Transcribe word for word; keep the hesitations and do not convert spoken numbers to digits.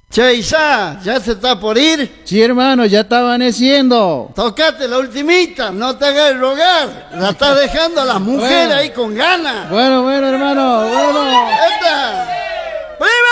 Che, Isa, ¿ya se está por ir? Sí, hermano, ya está amaneciendo. Tocate la ultimita, no te hagas rogar. La estás dejando a las mujeres Bueno. ahí con ganas. Bueno, bueno, hermano, bueno.